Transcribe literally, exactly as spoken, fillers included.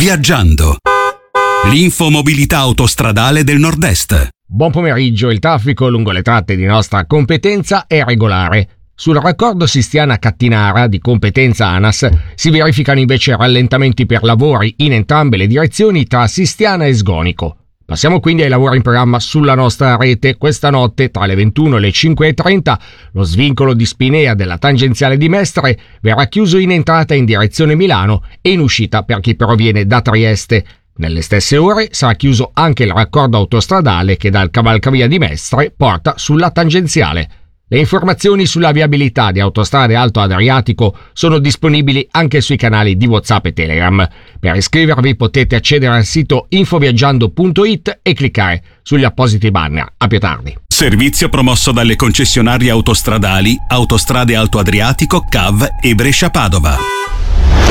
Viaggiando. L'infomobilità autostradale del Nord-Est. Buon pomeriggio, il traffico lungo le tratte di nostra competenza è regolare. Sul raccordo Sistiana-Cattinara, di competenza ANAS, si verificano invece rallentamenti per lavori in entrambe le direzioni tra Sistiana e Sgonico. Passiamo quindi ai lavori in programma sulla nostra rete. Questa notte, tra le ventuno e le cinque e trenta, lo svincolo di Spinea della tangenziale di Mestre verrà chiuso in entrata in direzione Milano e in uscita per chi proviene da Trieste. Nelle stesse ore sarà chiuso anche il raccordo autostradale che dal cavalcavia di Mestre porta sulla tangenziale. Le informazioni sulla viabilità di Autostrade Alto Adriatico sono disponibili anche sui canali di WhatsApp e Telegram. Per iscrivervi potete accedere al sito infoviaggiando punto it e cliccare sugli appositi banner. A più tardi. Servizio promosso dalle concessionarie autostradali Autostrade Alto Adriatico, C A V e Brescia Padova.